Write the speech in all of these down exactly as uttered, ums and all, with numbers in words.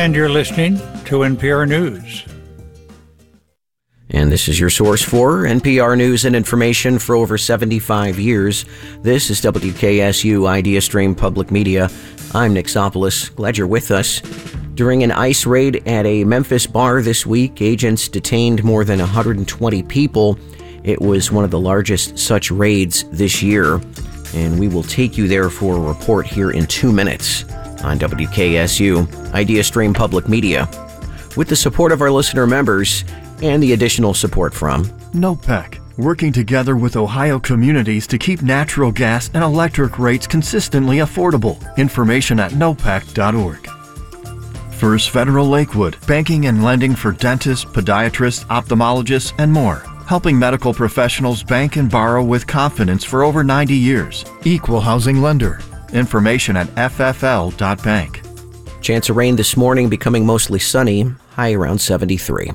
And you're listening to N P R News. And this is your source for N P R News and information for over seventy-five years. This is W K S U IdeaStream Public Media. I'm Nick Sopolis. Glad you're with us. During an ICE raid at a Memphis bar this week, agents detained more than one hundred twenty people. It was one of the largest such raids this year. And we will take you there for a report here in two minutes on W K S U IdeaStream Public Media. With the support of our listener members and the additional support from NOPEC, working together with Ohio communities to keep natural gas and electric rates consistently affordable. Information at nopec dot org. First Federal Lakewood, banking and lending for dentists, podiatrists, ophthalmologists, and more. Helping medical professionals bank and borrow with confidence for over ninety years. Equal housing lender. Information at f f l dot bank. Chance of rain this morning, becoming mostly sunny, high around seventy-three.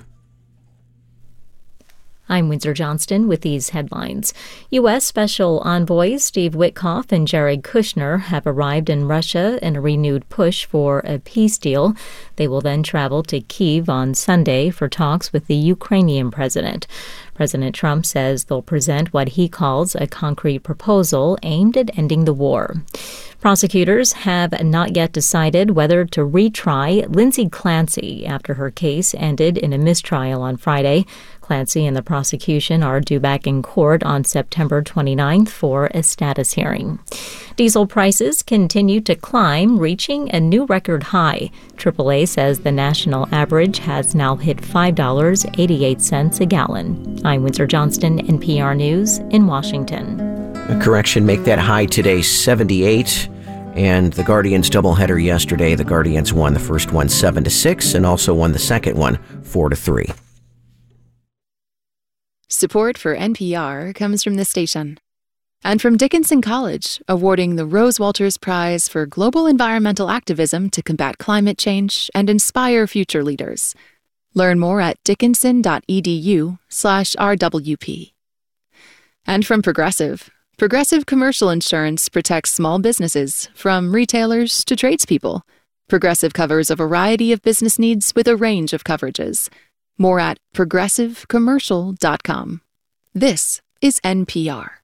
I'm Windsor Johnston with these headlines. U S. Special Envoys Steve Witkoff and Jared Kushner have arrived in Russia in a renewed push for a peace deal. They will then travel to Kyiv on Sunday for talks with the Ukrainian president. President Trump says they'll present what he calls a concrete proposal aimed at ending the war. Prosecutors have not yet decided whether to retry Lindsay Clancy after her case ended in a mistrial on Friday. Clancy and the prosecution are due back in court on September twenty-ninth for a status hearing. Diesel prices continue to climb, reaching a new record high. triple A says the national average has now hit five dollars and eighty-eight cents a gallon. I'm Windsor Johnston, N P R News in Washington. A correction, make that high today seventy-eight. And the Guardians doubleheader yesterday, the Guardians won the first one seven to six and also won the second one four to three. Support for N P R comes from this station and from Dickinson College, awarding the Rose Walters Prize for Global Environmental Activism to combat climate change and inspire future leaders. Learn more at dickinson.edu slash RWP. And from Progressive. Progressive Commercial Insurance protects small businesses, from retailers to tradespeople. Progressive covers a variety of business needs with a range of coverages. More at progressive commercial dot com. This is N P R.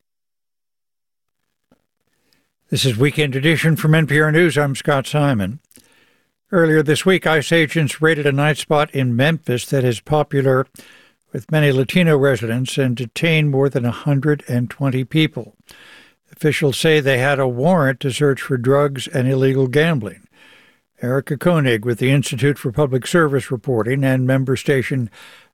This is Weekend Edition from N P R News. I'm Scott Simon. Earlier this week, ICE agents raided a night spot in Memphis that is popular with many Latino residents and detained more than one hundred twenty people. Officials say they had a warrant to search for drugs and illegal gambling. Erica Koenig with the Institute for Public Service Reporting and member station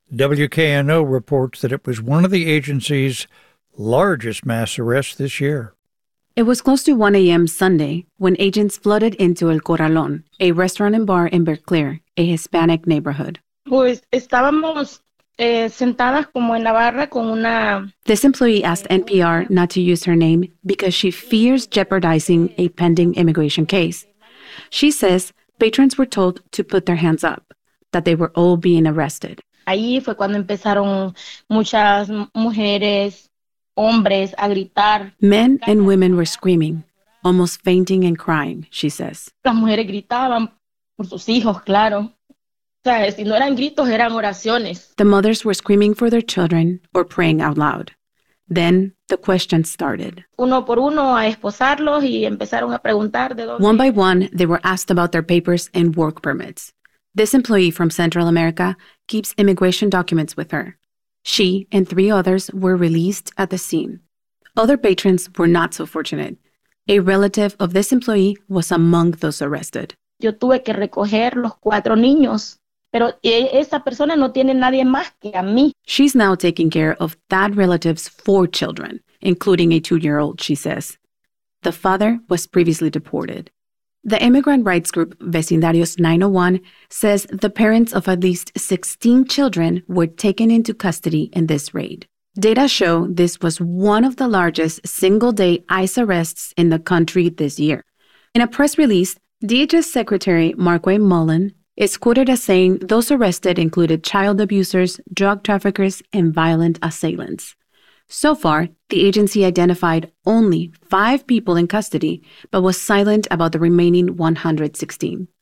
W K N O reports that it was one of the agency's largest mass arrests this year. It was close to one a.m. Sunday when agents flooded into El Corralón, a restaurant and bar in Berclair, a Hispanic neighborhood. Pues estábamos eh, sentadas como en la barra con una... This employee asked N P R not to use her name because she fears jeopardizing a pending immigration case. She says patrons were told to put their hands up, that they were all being arrested. Ahí fue cuando empezaron muchas mujeres, hombres a gritar. Men and women were screaming, almost fainting and crying, she says. Las mujeres gritaban por sus hijos, claro. O sea, si no eran gritos, eran oraciones. The mothers were screaming for their children or praying out loud. Then the questions started. Uno por uno a esposarlos y empezaron a preguntar de dónde. One by one, they were asked about their papers and work permits. This employee from Central America keeps immigration documents with her. She and three others were released at the scene. Other patrons were not so fortunate. A relative of this employee was among those arrested. Yo tuve que recoger los cuatro niños, pero esa persona no tiene nadie más que a mí. She's now taking care of that relative's four children, including a two-year-old, she says. The father was previously deported. The immigrant rights group Vecindarios nine oh one says the parents of at least sixteen children were taken into custody in this raid. Data show this was one of the largest single-day ICE arrests in the country this year. In a press release, D H S Secretary Markwayne Mullin is quoted as saying those arrested included child abusers, drug traffickers, and violent assailants. So far, the agency identified only five people in custody, but was silent about the remaining one hundred sixteen.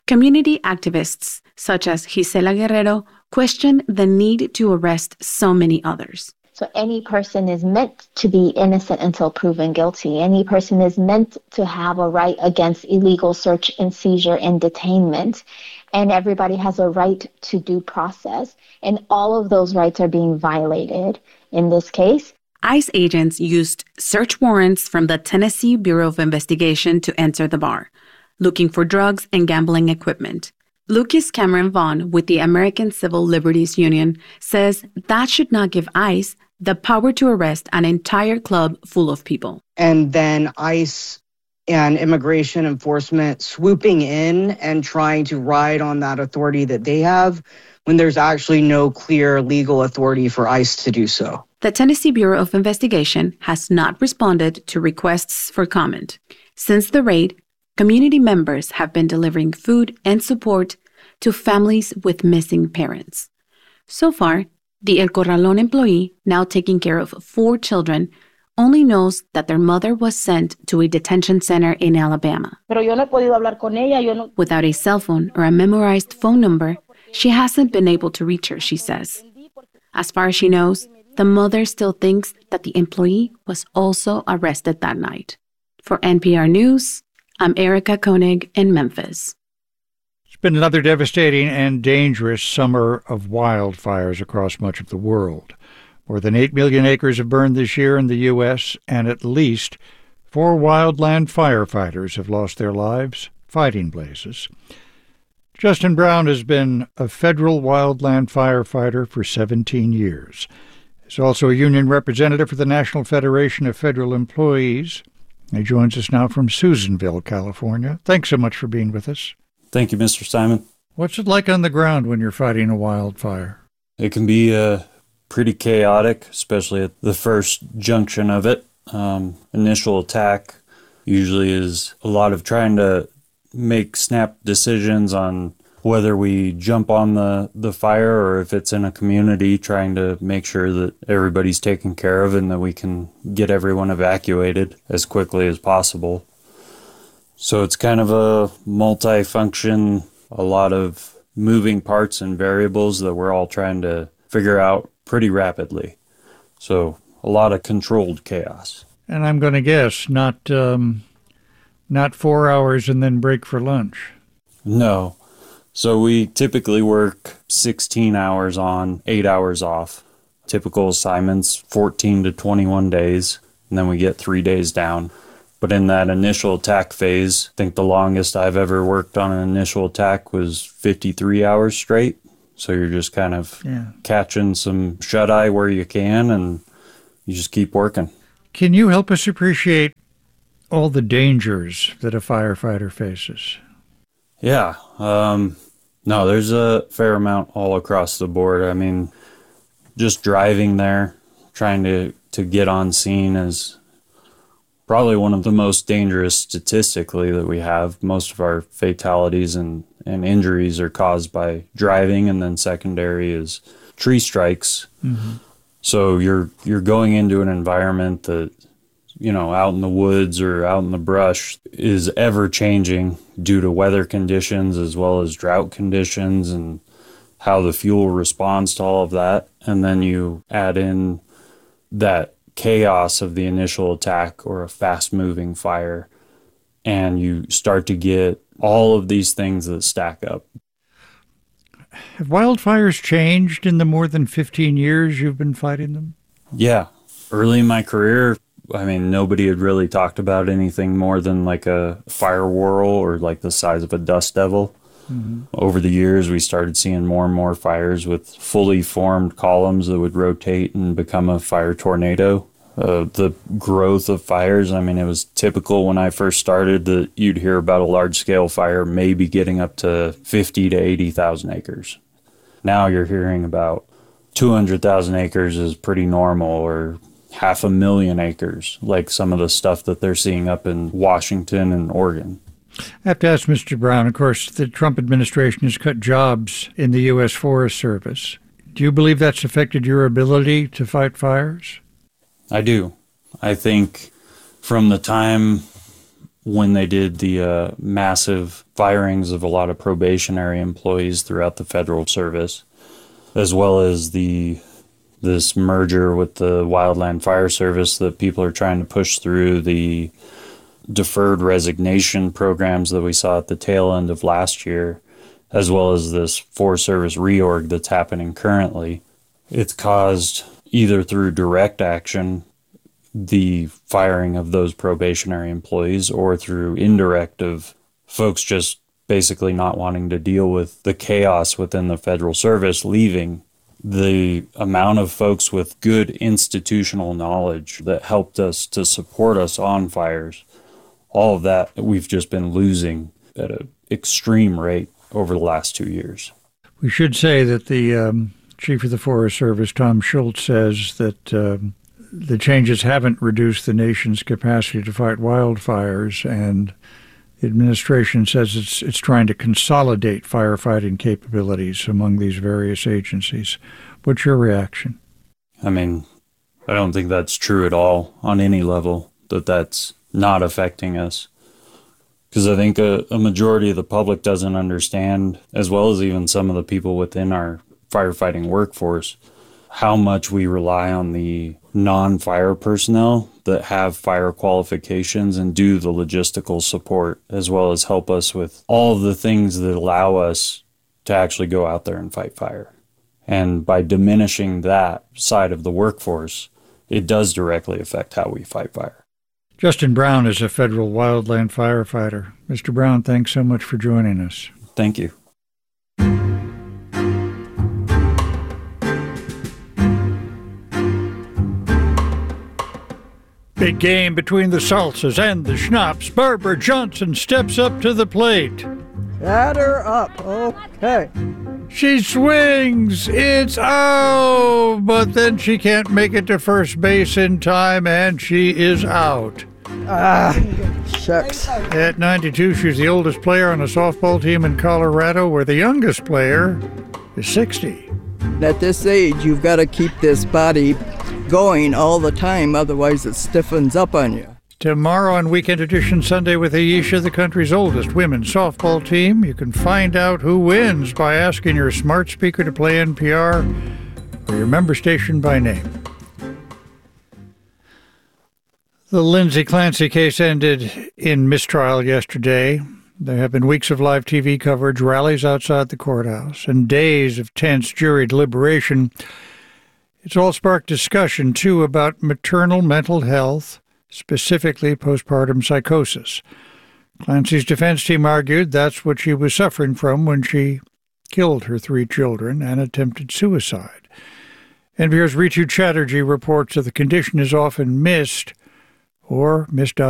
Community activists such as Gisela Guerrero question the need to arrest so many others. So any person is meant to be innocent until proven guilty. Any person is meant to have a right against illegal search and seizure and detainment. And everybody has a right to due process. And all of those rights are being violated in this case. ICE agents used search warrants from the Tennessee Bureau of Investigation to enter the bar, looking for drugs and gambling equipment. Lucas Cameron Vaughn with the American Civil Liberties Union says that should not give ICE the power to arrest an entire club full of people. And then ICE and immigration enforcement swooping in and trying to ride on that authority that they have when there's actually no clear legal authority for ICE to do so. The Tennessee Bureau of Investigation has not responded to requests for comment. Since the raid, community members have been delivering food and support to families with missing parents. So far, the El Corralón employee, now taking care of four children, only knows that their mother was sent to a detention center in Alabama. Pero yo no he podido hablar con ella, yo no... Without a cell phone or a memorized phone number, she hasn't been able to reach her, she says. As far as she knows, the mother still thinks that the employee was also arrested that night. For N P R News, I'm Erica Koenig in Memphis. It's been another devastating and dangerous summer of wildfires across much of the world. More than eight million acres have burned this year in the U S, and at least four wildland firefighters have lost their lives fighting blazes. Justin Brown has been a federal wildland firefighter for seventeen years. He's also a union representative for the National Federation of Federal Employees. He joins us now from Susanville, California. Thanks so much for being with us. Thank you, Mister Simon. What's it like on the ground when you're fighting a wildfire? It can be uh, pretty chaotic, especially at the first junction of it. Um, initial attack usually is a lot of trying to make snap decisions on whether we jump on the, the fire or if it's in a community, trying to make sure that everybody's taken care of and that we can get everyone evacuated as quickly as possible. So it's kind of a multi-function, a lot of moving parts and variables that we're all trying to figure out pretty rapidly. So a lot of controlled chaos. And I'm going to guess not um, not four hours and then break for lunch. No. So we typically work sixteen hours on, eight hours off. Typical assignments, fourteen to twenty-one days, and then we get three days down. But in that initial attack phase, I think the longest I've ever worked on an initial attack was fifty-three hours straight. So you're just kind of yeah. catching some shut-eye where you can, and you just keep working. Can you help us appreciate all the dangers that a firefighter faces? Yeah. Um, no, there's a fair amount all across the board. I mean, just driving there, trying to, to get on scene is probably one of the most dangerous statistically that we have. Most of our fatalities and, and injuries are caused by driving, and then secondary is tree strikes. Mm-hmm. So you're you're going into an environment that, you know, out in the woods or out in the brush is ever changing due to weather conditions as well as drought conditions and how the fuel responds to all of that. And then you add in that chaos of the initial attack or a fast-moving fire, and you start to get all of these things that stack up. Have wildfires changed in the more than fifteen years you've been fighting them? Yeah. Early in my career, I mean, nobody had really talked about anything more than like a fire whirl or like the size of a dust devil. Mm-hmm. Over the years, we started seeing more and more fires with fully formed columns that would rotate and become a fire tornado. Uh, the growth of fires, I mean, it was typical when I first started that you'd hear about a large-scale fire maybe getting up to fifty to eighty thousand acres. Now you're hearing about two hundred thousand acres is pretty normal, or half a million acres, like some of the stuff that they're seeing up in Washington and Oregon. I have to ask Mister Brown, of course, the Trump administration has cut jobs in the U S Forest Service. Do you believe that's affected your ability to fight fires? I do. I think from the time when they did the uh, massive firings of a lot of probationary employees throughout the federal service, as well as the this merger with the Wildland Fire Service that people are trying to push through, the deferred resignation programs that we saw at the tail end of last year, as well as this Forest Service reorg that's happening currently. It's caused, either through direct action, the firing of those probationary employees, or through indirect of folks just basically not wanting to deal with the chaos within the federal service, leaving. The amount of folks with good institutional knowledge that helped us to support us on fires, all of that we've just been losing at an extreme rate over the last two years. We should say that the um, Chief of the Forest Service, Tom Schultz, says that um, the changes haven't reduced the nation's capacity to fight wildfires, and the administration says it's it's trying to consolidate firefighting capabilities among these various agencies. What's your reaction? I mean, I don't think that's true at all on any level, that that's not affecting us. Because I think a, a majority of the public doesn't understand, as well as even some of the people within our firefighting workforce, how much we rely on the non-fire personnel that have fire qualifications and do the logistical support, as well as help us with all of the things that allow us to actually go out there and fight fire. And by diminishing that side of the workforce, it does directly affect how we fight fire. Justin Brown is a federal wildland firefighter. Mister Brown, thanks so much for joining us. Thank you. Big game between the Salsas and the Schnapps. Barbara Johnson steps up to the plate. Batter up. Okay. She swings. It's out. But then she can't make it to first base in time, and she is out. Ah, shucks. At ninety-two, she's the oldest player on a softball team in Colorado, where the youngest player is sixty. At this age, you've got to keep this body going all the time, otherwise it stiffens up on you. Tomorrow on Weekend Edition Sunday with Ayesha, the country's oldest women's softball team. You can find out who wins by asking your smart speaker to play N P R or your member station by name. The Lindsay Clancy case ended in mistrial yesterday. There have been weeks of live T V coverage, rallies outside the courthouse, and days of tense jury deliberation. It's all sparked discussion, too, about maternal mental health, specifically postpartum psychosis. Clancy's defense team argued that's what she was suffering from when she killed her three children and attempted suicide. N P R's Ritu Chatterjee reports that the condition is often missed or misdiagnosed.